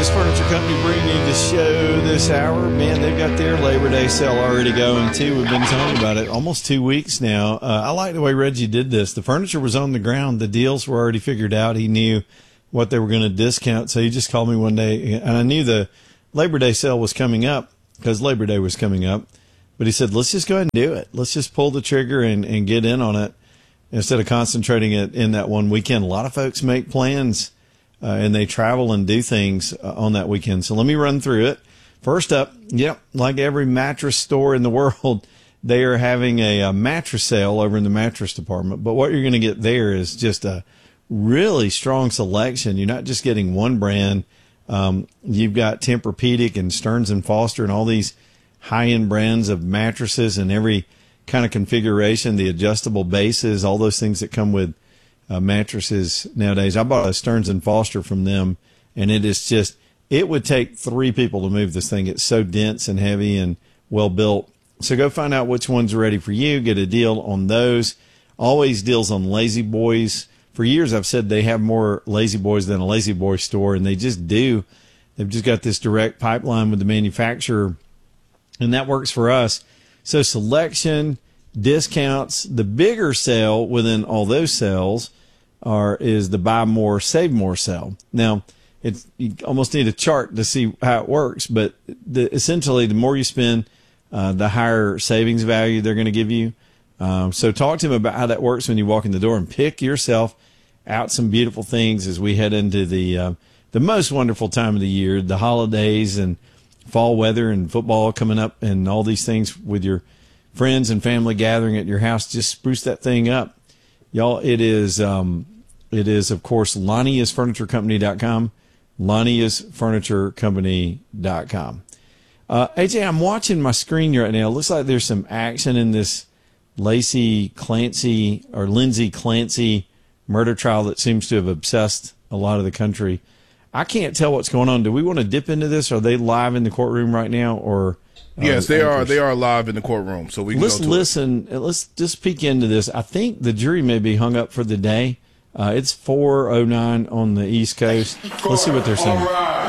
Lanius Furniture Company bringing you the show this hour. Man, they've got their Labor Day sale already going, too. We've been talking about it almost 2 weeks now. I like the way Reggie did this. The furniture was on the ground. The deals were already figured out. He knew what they were going to discount. So he just called me one day, and I knew the Labor Day sale was coming up because Labor Day was coming up. But he said, let's just go ahead and do it. Let's just pull the trigger and get in on it instead of concentrating it in that one weekend. A lot of folks make plans and they travel and do things on that weekend. So let me run through it. First up, like every mattress store in the world, they are having a mattress sale over in the mattress department. But what you're going to get there is just a really strong selection. You're not just getting one brand. You've got Tempur-Pedic and Stearns & Foster and all these high-end brands of mattresses and every kind of configuration, the adjustable bases, all those things that come with mattresses nowadays. I bought a Stearns & Foster from them, and it would take 3 people to move this thing. It's so dense and heavy and well built. So go find out which ones are ready for you. Get a deal on those. Always deals on Lazy Boys. For years I've said they have more Lazy Boys than a Lazy Boy store, and they just do. They've just got this direct pipeline with the manufacturer, and that works for us. So selection, discounts, the bigger sale within all those sales is the buy more, save more sale. Now, you almost need a chart to see how it works, but essentially the more you spend, the higher savings value they're going to give you. So talk to them about how that works when you walk in the door and pick yourself out some beautiful things as we head into the most wonderful time of the year, the holidays and fall weather and football coming up and all these things with your friends and family gathering at your house. Just spruce that thing up. Y'all, it is, of course, LaniusFurnitureCompany.com, LaniusFurnitureCompany.com. AJ, I'm watching my screen right now. It looks like there's some action in this Lindsay Clancy murder trial that seems to have obsessed a lot of the country. I can't tell what's going on. Do we want to dip into this? Are they live in the courtroom right now, or? Yes, they are. They are live in the courtroom, so we can let's listen. Let's just peek into this. I think the jury may be hung up for the day. It's 4:09 on the East Coast. Let's see what they're saying.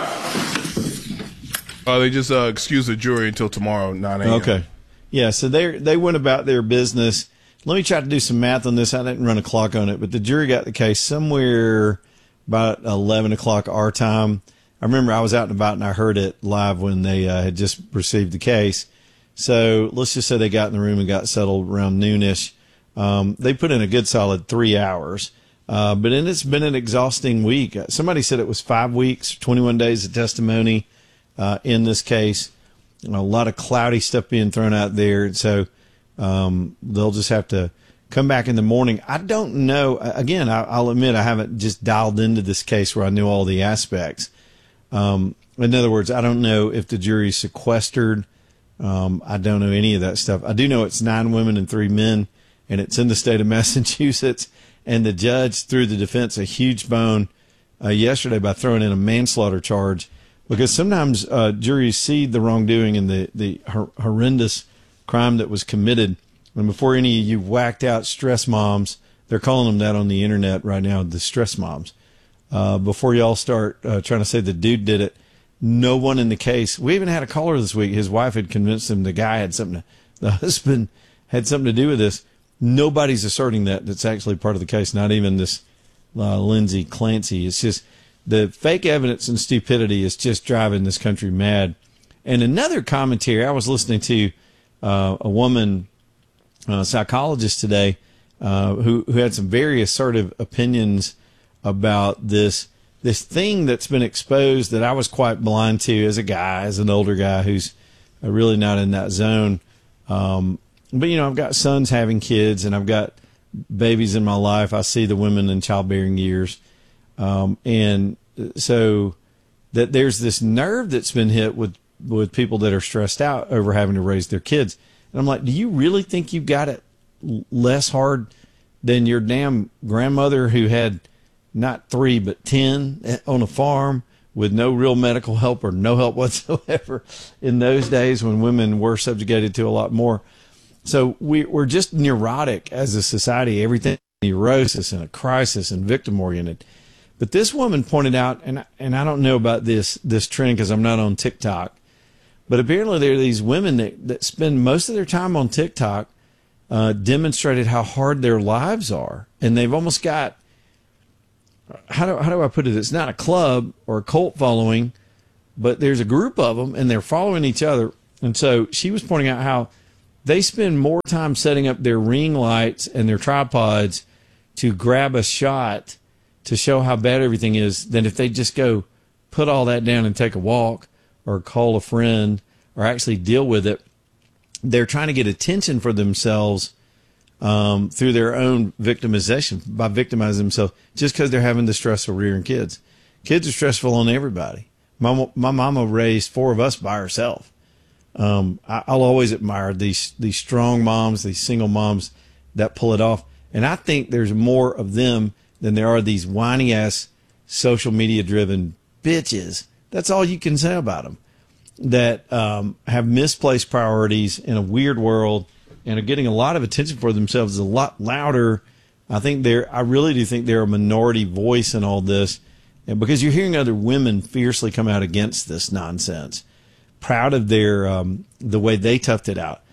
They just excused the jury until tomorrow, 9 a.m. Okay. Yeah, so they went about their business. Let me try to do some math on this. I didn't run a clock on it, but the jury got the case somewhere about 11 o'clock our time. I remember I was out and about and I heard it live when they had just received the case. So let's just say they got in the room and got settled around noonish. They put in a good solid 3 hours. But then it's been an exhausting week. Somebody said it was 5 weeks, 21 days of testimony in this case. A lot of cloudy stuff being thrown out there. So they'll just have to come back in the morning. I don't know. Again, I'll admit I haven't just dialed into this case where I knew all the aspects. In other words, I don't know if the jury's sequestered. I don't know any of that stuff. I do know it's 9 women and 3 men, and it's in the state of Massachusetts. And the judge threw the defense a huge bone yesterday by throwing in a manslaughter charge, because sometimes juries see the wrongdoing and the horrendous crime that was committed. And before any of you whacked out stress moms, they're calling them that on the internet right now, the stress moms. Before y'all start trying to say the dude did it, no one in the case. We even had a caller this week. His wife had convinced him the husband had something to do with this. Nobody's asserting that's actually part of the case, not even this Lindsay Clancy. It's just the fake evidence and stupidity is just driving this country mad. And another commentary, I was listening to a woman, psychologist today, who had some very assertive opinions about this thing that's been exposed that I was quite blind to as a guy, as an older guy who's really not in that zone. But, I've got sons having kids, and I've got babies in my life. I see the women in childbearing years. And so that there's this nerve that's been hit with people that are stressed out over having to raise their kids. And I'm like, do you really think you got it less hard than your damn grandmother who had not 3 but 10 on a farm with no real medical help or no help whatsoever in those days when women were subjugated to a lot more? So we're just neurotic as a society. Everything neurosis and a crisis and victim oriented. But this woman pointed out, and I don't know about this trend because I'm not on TikTok, but apparently there are these women that spend most of their time on TikTok demonstrated how hard their lives are. And they've almost got, how do I put it? It's not a club or a cult following, but there's a group of them and they're following each other. And so she was pointing out how they spend more time setting up their ring lights and their tripods to grab a shot to show how bad everything is than if they just go put all that down and take a walk or call a friend or actually deal with it. They're trying to get attention for themselves through their own victimization, by victimizing themselves just because they're having the stress of rearing kids. Kids are stressful on everybody. My mama raised 4 of us by herself. I'll always admire these strong moms, these single moms that pull it off. And I think there's more of them than there are these whiny ass social media driven bitches. That's all you can say about them, that have misplaced priorities in a weird world and are getting a lot of attention for themselves, a lot louder. I really do think they're a minority voice in all this, and because you're hearing other women fiercely come out against this nonsense, proud of their the way they toughed it out.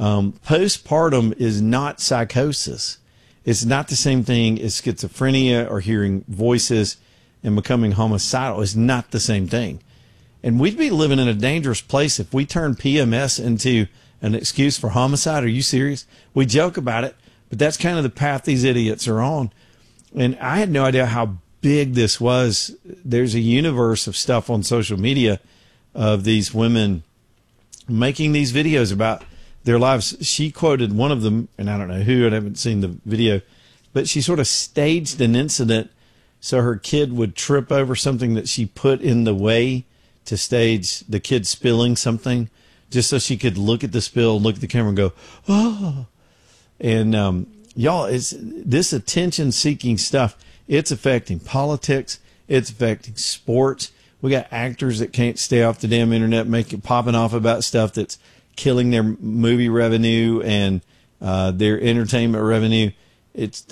Postpartum is not psychosis. It's not the same thing as schizophrenia or hearing voices and becoming homicidal. It's not the same thing. And we'd be living in a dangerous place if we turned PMS into an excuse for homicide. Are you serious? We joke about it, but that's kind of the path these idiots are on. And I had no idea how big this was. There's a universe of stuff on social media of these women making these videos about their lives. She quoted one of them, and I don't know who, I haven't seen the video, but she sort of staged an incident so her kid would trip over something that she put in the way to stage the kid spilling something, just so she could look at the spill, look at the camera and go, oh. And y'all, it's this attention-seeking stuff. It's affecting politics. It's affecting sports. We got actors that can't stay off the damn internet, popping off about stuff that's killing their movie revenue and their entertainment revenue. It's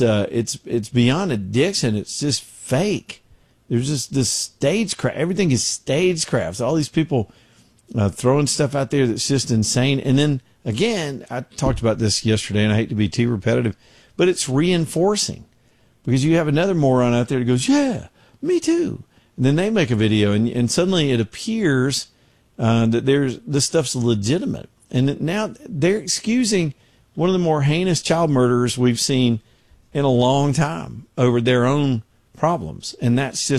beyond addiction. It's just fake. There's just this stagecraft. Everything is stagecrafts. All these people throwing stuff out there that's just insane. And then again, I talked about this yesterday, and I hate to be too repetitive, but it's reinforcing, because you have another moron out there that goes, yeah, me too. And then they make a video, and suddenly it appears that this stuff's legitimate. And now they're excusing one of the more heinous child murderers we've seen in a long time over their own problems. And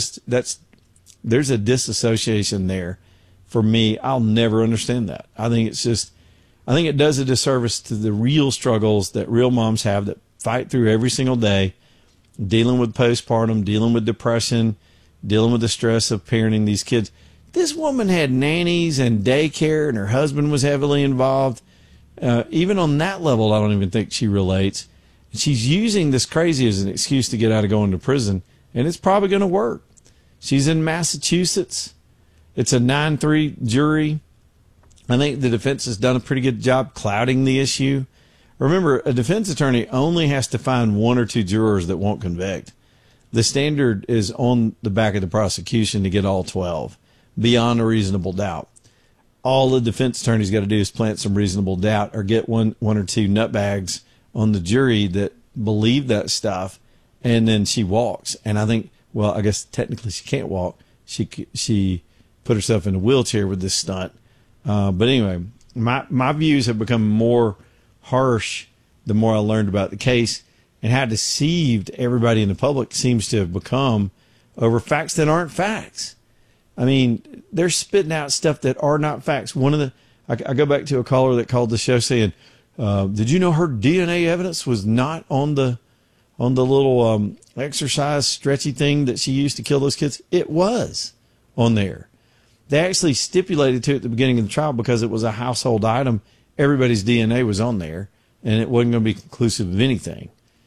there's a disassociation there for me. I'll never understand that. I think it does a disservice to the real struggles that real moms have that fight through every single day, dealing with postpartum, dealing with depression, dealing with the stress of parenting these kids. This woman had nannies and daycare, and her husband was heavily involved. Even on that level, I don't even think she relates. She's using this crazy as an excuse to get out of going to prison, and it's probably going to work. She's in Massachusetts. It's a 9-3 jury. I think the defense has done a pretty good job clouding the issue. Remember, a defense attorney only has to find 1 or 2 jurors that won't convict. The standard is on the back of the prosecution to get all 12, beyond a reasonable doubt. All the defense attorney's got to do is plant some reasonable doubt or get one or 2 nutbags on the jury that believe that stuff, and then she walks. And I think, well, I guess technically she can't walk. She put herself in a wheelchair with this stunt. But anyway, my views have become more harsh the more I learned about the case, and how deceived everybody in the public seems to have become over facts that aren't facts. I mean, they're spitting out stuff that are not facts. I go back to a caller that called the show saying, did you know her DNA evidence was not on the little exercise stretchy thing that she used to kill those kids? It was on there. They actually stipulated to it at the beginning of the trial because it was a household item. Everybody's DNA was on there, and it wasn't going to be conclusive of anything.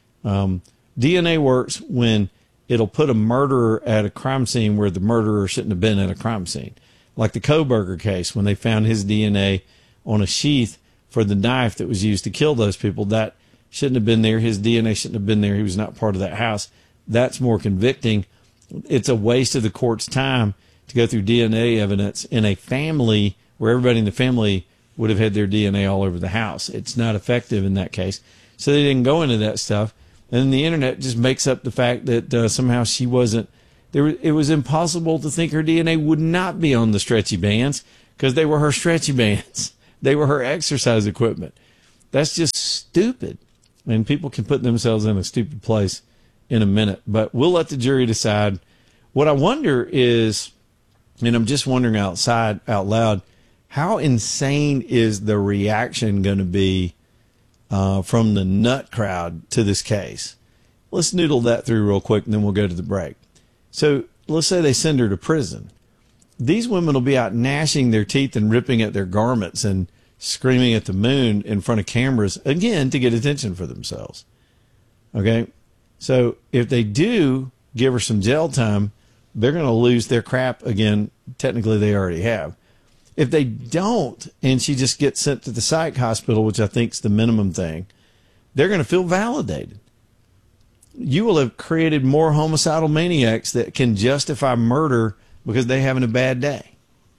DNA works when it'll put a murderer at a crime scene where the murderer shouldn't have been at a crime scene. Like the Kohberger case, when they found his DNA on a sheath for the knife that was used to kill those people, that shouldn't have been there. His DNA shouldn't have been there. He was not part of that house. That's more convicting. it's a waste of the court's time to go through DNA evidence in a family where everybody in the family would have had their DNA all over the house. It's not effective in that case. So they didn't go into that stuff. And then the internet just makes up the fact that somehow she wasn't there. It was impossible to think her DNA would not be on the stretchy bands because they were her stretchy bands. They were her exercise equipment. That's just stupid. And people can put themselves in a stupid place in a minute. But we'll let the jury decide. What I wonder is, and I'm just wondering out loud, how insane is the reaction going to be from the nut crowd to this case? Let's noodle that through real quick, and then we'll go to the break. So let's say they send her to prison. These women will be out gnashing their teeth and ripping at their garments and screaming at the moon in front of cameras, again, to get attention for themselves. Okay? So if they do give her some jail time, they're going to lose their crap again. Technically, they already have. If they don't, and she just gets sent to the psych hospital, which I think is the minimum thing, they're going to feel validated. You will have created more homicidal maniacs that can justify murder because they're having a bad day.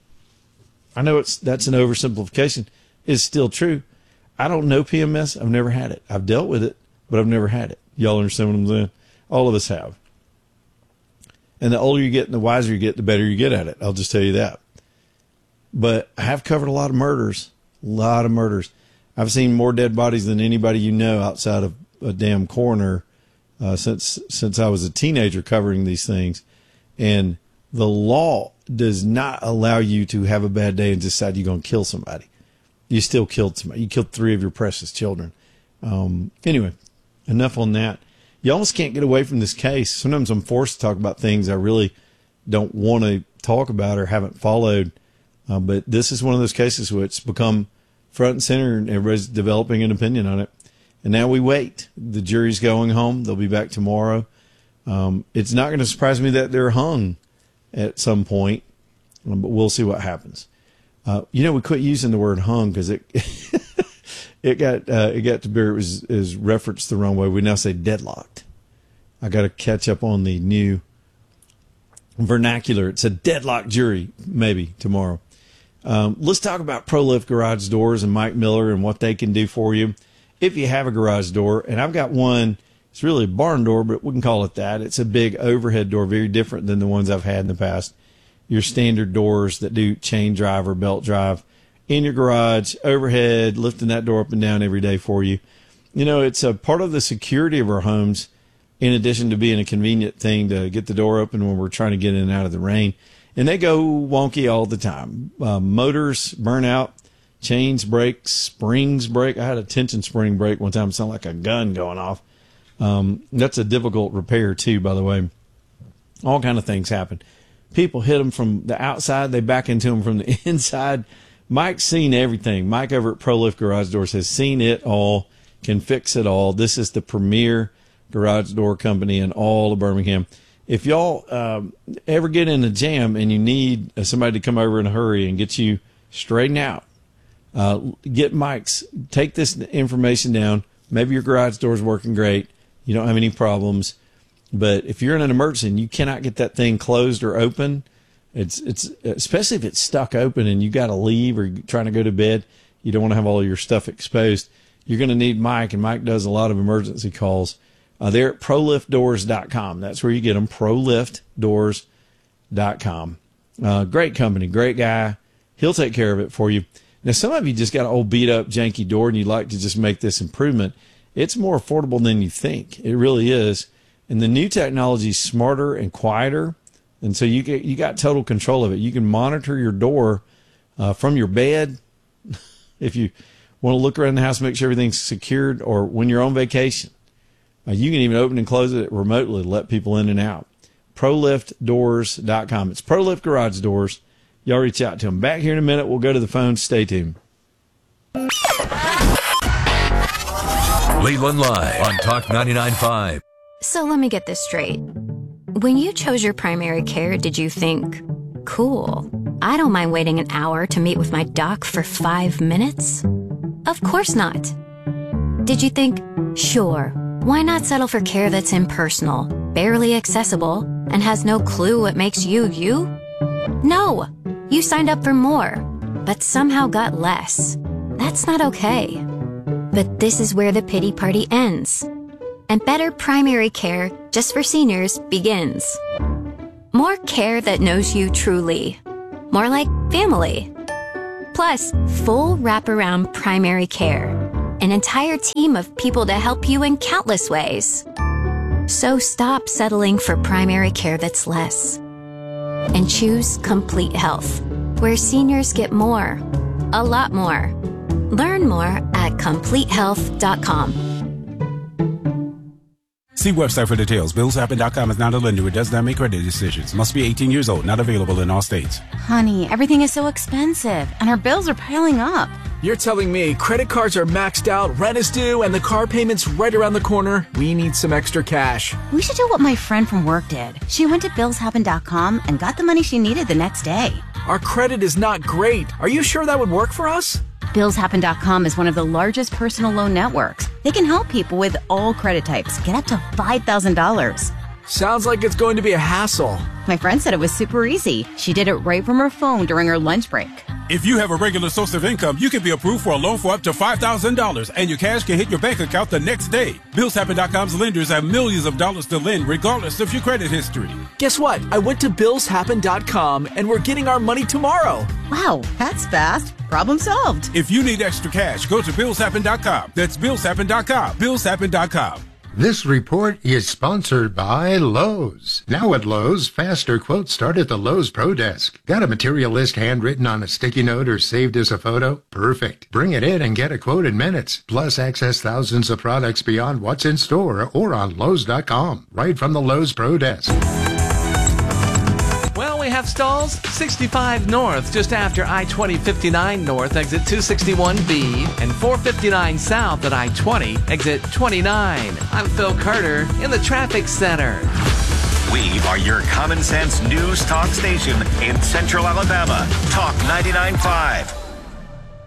I know that's an oversimplification. It's still true. I don't know PMS. I've never had it. I've dealt with it, but I've never had it. Y'all understand what I'm saying? All of us have. And the older you get and the wiser you get, the better you get at it. I'll just tell you that. But I have covered a lot of murders. I've seen more dead bodies than anybody you know outside of a damn coroner since I was a teenager covering these things. And the law does not allow you to have a bad day and decide you're going to kill somebody. You still killed somebody. You killed 3 of your precious children. Anyway, enough on that. You almost can't get away from this case. Sometimes I'm forced to talk about things I really don't want to talk about or haven't followed. But this is one of those cases where it's become front and center and everybody's developing an opinion on it. And now we wait. The jury's going home. They'll be back tomorrow. It's not going to surprise me that they're hung at some point, but we'll see what happens. We quit using the word hung because it got to be, it was referenced the wrong way. We now say deadlocked. I got to catch up on the new vernacular. It's a deadlocked jury, maybe tomorrow. Let's talk about ProLift Garage Doors and Mike Miller and what they can do for you. If you have a garage door, and I've got one, it's really a barn door, but we can call it that. It's a big overhead door, very different than the ones I've had in the past. Your standard doors that do chain drive or belt drive in your garage, overhead, lifting that door up and down every day for you. It's a part of the security of our homes, in addition to being a convenient thing to get the door open when we're trying to get in and out of the rain. And they go wonky all the time. Motors burn out, chains break, springs break. I had a tension spring break one time. It sounded like a gun going off. That's a difficult repair too, by the way. All kind of things happen. People hit them from the outside. They back into them from the inside. Mike's seen everything. Mike over at ProLift Garage Doors has seen it all, can fix it all. This is the premier garage door company in all of Birmingham. If y'all ever get in a jam and you need somebody to come over in a hurry and get you straightened out, get Mike's, take this information down. Maybe your garage door is working great. You don't have any problems. But if you're in an emergency and you cannot get that thing closed or open, it's especially if it's stuck open and you got to leave or you're trying to go to bed, you don't want to have all of your stuff exposed. You're going to need Mike, and Mike does a lot of emergency calls. They're at proliftdoors.com. That's where you get them, proliftdoors.com. Great company, great guy. He'll take care of it for you. Now, some of you just got an old beat-up, janky door, and you'd like to just make this improvement. It's more affordable than you think. It really is. And the new technology is smarter and quieter, and so you got total control of it. You can monitor your door from your bed if you want to look around the house, make sure everything's secured, or when you're on vacation. You can even open and close it remotely to let people in and out. ProLiftDoors.com. It's ProLift Garage Doors. Y'all reach out to them. Back here in a minute. We'll go to the phone. Stay tuned. Leland Live on Talk 99.5. So let me get this straight. When you chose your primary care, did you think, cool, I don't mind waiting an hour to meet with my doc for 5 minutes? Of course not. Did you think, sure, why not settle for care that's impersonal, barely accessible and has no clue what makes you you? No, you signed up for more, but somehow got less. That's not okay. But this is where the pity party ends, and better primary care just for seniors begins. More care that knows you truly. More like family. Plus, full wraparound primary care. An entire team of people to help you in countless ways. So stop settling for primary care that's less. And choose Complete Health, where seniors get more. A lot more. Learn more at CompleteHealth.com. See website for details. BillsHappen.com is not a lender. It does not make credit decisions. Must be 18 years old. Not available in all states. Honey, everything is so expensive, and our bills are piling up. You're telling me credit cards are maxed out, rent is due, and the car payment's right around the corner? We need some extra cash. We should do what my friend from work did. She went to BillsHappen.com and got the money she needed the next day. Our credit is not great. Are you sure that would work for us? BillsHappen.com is one of the largest personal loan networks. They can help people with all credit types get up to $5,000. Sounds like it's going to be a hassle. My friend said it was super easy. She did it right from her phone during her lunch break. If you have a regular source of income, you can be approved for a loan for up to $5,000, and your cash can hit your bank account the next day. BillsHappen.com's lenders have millions of dollars to lend, regardless of your credit history. Guess what? I went to BillsHappen.com, and we're getting our money tomorrow. Wow, that's fast. Problem solved. If you need extra cash, go to BillsHappen.com. That's BillsHappen.com. BillsHappen.com. This report is sponsored by Lowe's. Now at Lowe's, faster quotes start at the Lowe's Pro Desk. Got a material list handwritten on a sticky note or saved as a photo? Perfect. Bring it in and get a quote in minutes. Plus, access thousands of products beyond what's in store or on Lowe's.com. Right from the Lowe's Pro Desk. Well, we have stalls 65 North, just after I-20-59 North, exit 261B, and 459 South at I-20, exit 29. I'm Phil Carter in the traffic center. We are your common sense news talk station in Central Alabama. Talk 99.5.